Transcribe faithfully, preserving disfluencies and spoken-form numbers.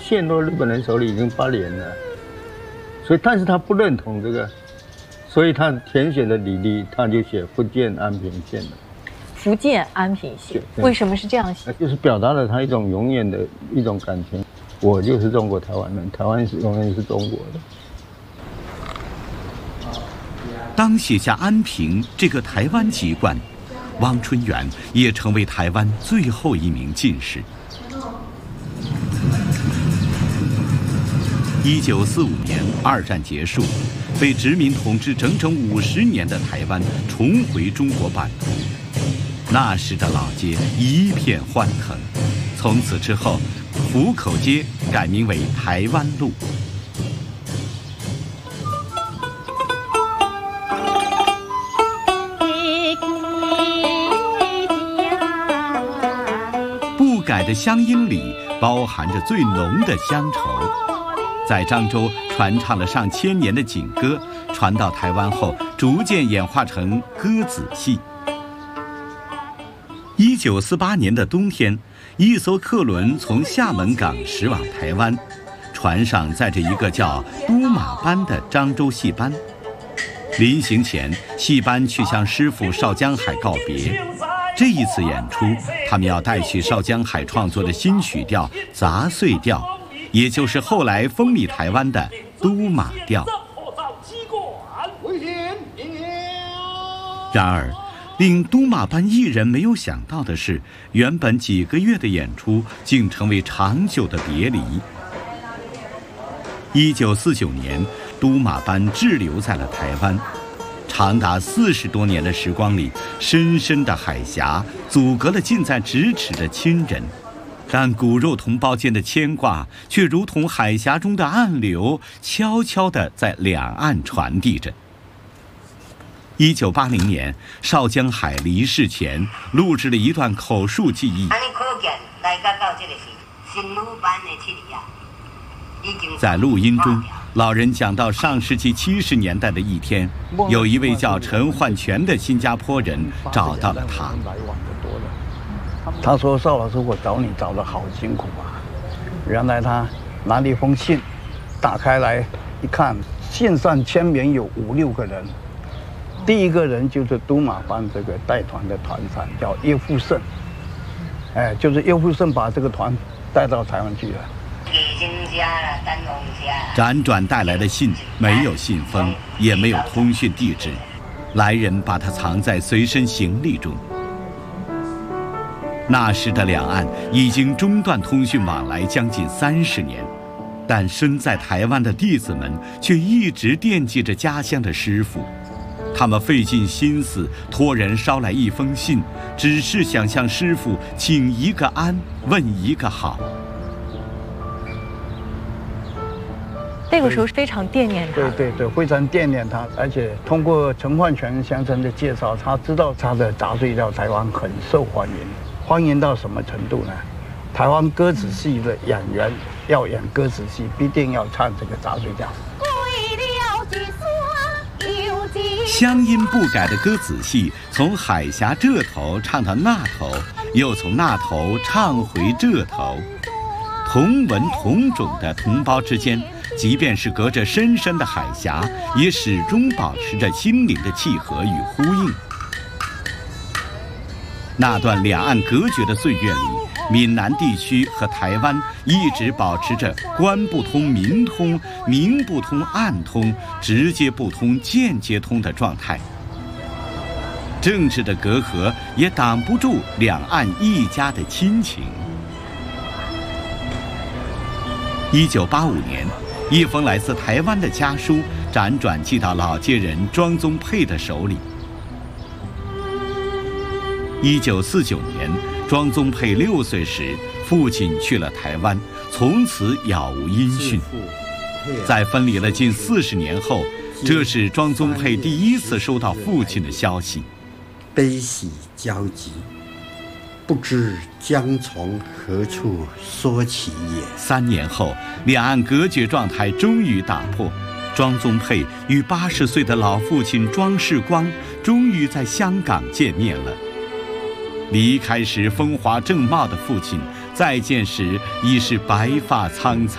陷入日本人手里已经八年了，所以但是他不认同这个，所以他填写的履历他就写福建安平县的。 福建安平县，为什么是这样写？ 就是表达了他一种永远的一种感情，我就是中国台湾人，台湾是永远是中国的。 当写下安平这个台湾籍贯，汪春远也成为台湾最后一名进士。一九四五年，二战结束，被殖民统治整整五十年的台湾重回中国版图。那时的老街一片欢腾，从此之后，湖口街改名为台湾路。不改的乡音里包含着最浓的乡愁，在漳州传唱了上千年的警歌，传到台湾后逐渐演化成歌子戏。一九四八年的冬天，一艘客轮从厦门港驶往台湾，船上载着一个叫都马班的漳州戏班。临行前，戏班去向师傅邵江海告别。这一次演出，他们要带去邵江海创作的新曲调杂碎调，也就是后来风靡台湾的都马调。然而，令都马班艺人没有想到的是，原本几个月的演出竟成为长久的别离。一九四九年，都马班滞留在了台湾。长达四十多年的时光里，深深的海峡阻隔了近在咫尺的亲人，但骨肉同胞间的牵挂却如同海峡中的暗流，悄悄地在两岸传递着。一九八零年，邵江海离世前录制了一段口述记忆。在录音中，老人讲到上世纪七十年代的一天，有一位叫陈焕全的新加坡人找到了他。 他说：“邵老师，我找你找得好辛苦啊！原来他拿了一封信，打开来一看，信上签名有五六个人。第一个人就是都马班这个带团的团长，叫叶富盛。哎，就是叶富盛把这个团带到台湾去了。”辗转带来的信没有信封，也没有通讯地址，来人把它藏在随身行李中。那时的两岸已经中断通讯往来将近三十年，但身在台湾的弟子们却一直惦记着家乡的师父。他们费尽心思托人捎来一封信，只是想向师父请一个安，问一个好。 那个时候非常惦念他， 对对对，非常惦念他，而且通过陈焕全先生的介绍，他知道他的杂碎调台湾很受欢迎，欢迎到什么程度呢？台湾歌子戏的演员要演歌子戏，必定要唱这个杂碎调。 乡音不改的歌子戏，从海峡这头唱到那头，又从那头唱回这头。同文同种的同胞之间，即便是隔着深深的海峡，也始终保持着心灵的契合与呼应。那段两岸隔绝的岁月里，闽南地区和台湾一直保持着官不通民通、明不通暗通、直接不通间接通的状态。政治的隔阂也挡不住两岸一家的亲情。一九八五年，一封来自台湾的家书辗转寄到老街人庄宗沛的手里。一九四九年，庄宗沛六岁时，父亲去了台湾，从此杳无音讯。在分离了近四十年后，这是庄宗沛第一次收到父亲的消息。 悲喜交集，不知将从何处说起也。 三年后，两岸隔绝状态终于打破，庄宗沛与八十岁的老父亲庄世光终于在香港见面了。离开时风华正茂的父亲，再见时已是白发苍苍。